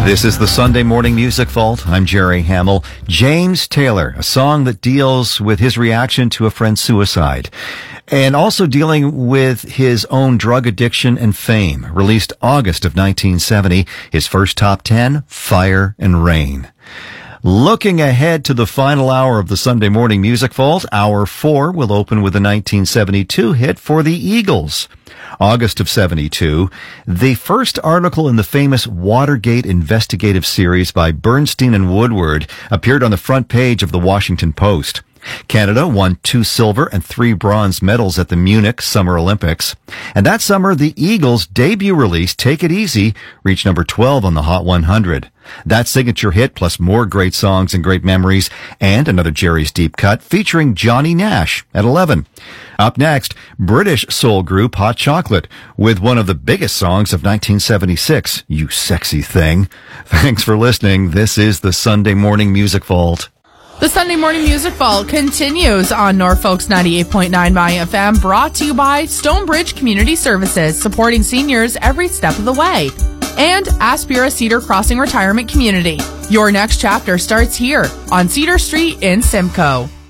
This is the Sunday Morning Music Vault. I'm Jerry Hamill. James Taylor, a song that deals with his reaction to a friend's suicide and also dealing with his own drug addiction and fame. Released August of 1970, his first top 10, Fire and Rain. Looking ahead to the final hour of the Sunday Morning Music Vault, Hour 4 will open with a 1972 hit for the Eagles. August of 72, the first article in the famous Watergate investigative series by Bernstein and Woodward appeared on the front page of the Washington Post. Canada won 2 silver and 3 bronze medals at the Munich Summer Olympics. And that summer, the Eagles' debut release, Take It Easy, reached number 12 on the Hot 100. That signature hit, plus more great songs and great memories, and another Jerry's Deep Cut featuring Johnny Nash at 11. Up next, British soul group Hot Chocolate with one of the biggest songs of 1976, You Sexy Thing. Thanks for listening. This is the Sunday Morning Music Vault. The Sunday Morning Music Vault continues on Norfolk's 98.9 My FM, brought to you by Stonebridge Community Services, supporting seniors every step of the way, and Aspira Cedar Crossing Retirement Community. Your next chapter starts here on Cedar Street in Simcoe.